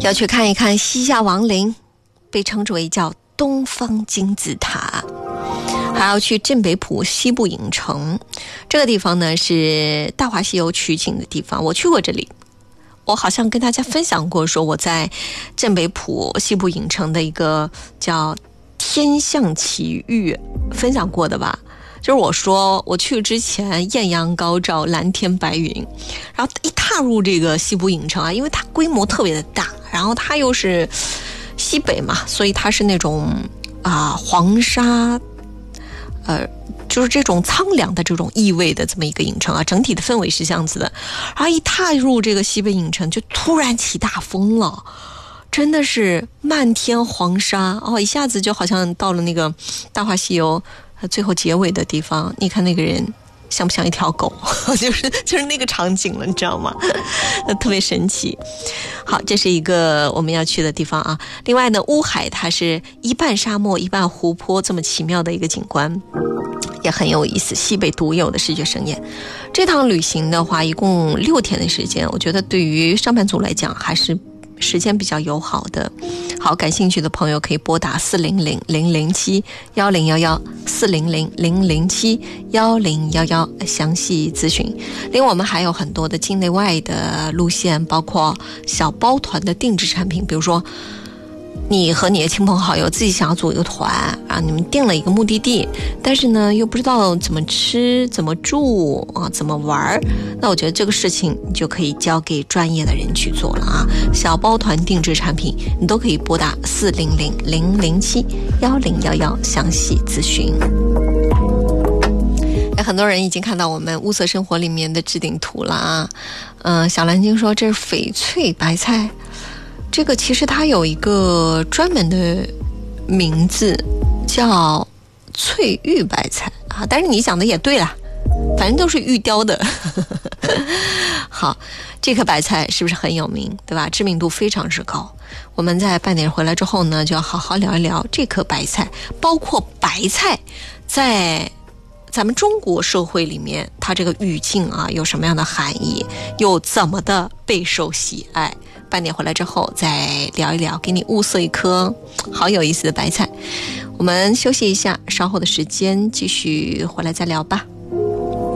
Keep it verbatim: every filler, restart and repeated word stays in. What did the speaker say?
要去看一看西夏王陵，被称之为叫东方金字塔。还要去镇北浦西部影城，这个地方呢是大话西游取景的地方，我去过这里，我好像跟大家分享过，说我在镇北浦西部影城的一个叫天象奇遇分享过的吧，就是我说我去之前艳阳高照，蓝天白云，然后一踏入这个西部影城啊，因为它规模特别的大，然后它又是西北嘛，所以它是那种啊黄沙呃，就是这种苍凉的这种意味的这么一个影城啊，整体的氛围是这样子的。然后一踏入这个西北影城，就突然起大风了，真的是漫天黄沙哦，一下子就好像到了那个《大话西游》最后结尾的地方。你看那个人像不像一条狗？就是就是那个场景了，你知道吗？特别神奇。好，这是一个我们要去的地方啊。另外呢，乌海它是一半沙漠一半湖泊，这么奇妙的一个景观，也很有意思，西北独有的视觉盛宴。这趟旅行的话，一共六天的时间，我觉得对于上班族来讲还是时间比较友好的。好，感兴趣的朋友可以拨打四零零零零七幺零幺幺四零零零零七幺零幺幺详细咨询。另外我们还有很多的境内外的路线，包括小包团的定制产品，比如说你和你的亲朋好友自己想要组一个团啊，你们定了一个目的地，但是呢又不知道怎么吃怎么住啊怎么玩，那我觉得这个事情你就可以交给专业的人去做了啊。小包团定制产品你都可以拨打四零零零零七幺零幺幺详细咨询。很多人已经看到我们物色生活里面的置顶图了啊。嗯，小蓝鲸说这是翡翠白菜，这个其实它有一个专门的名字叫翠玉白菜啊，但是你讲的也对啦，反正都是玉雕的。好，这颗白菜是不是很有名，对吧？知名度非常之高。我们在半点回来之后呢，就要好好聊一聊这颗白菜，包括白菜在咱们中国社会里面它这个语境啊有什么样的含义，又怎么的备受喜爱。半点回来之后再聊一聊，给你物色一颗好有意思的白菜。我们休息一下，稍后的时间继续回来再聊吧。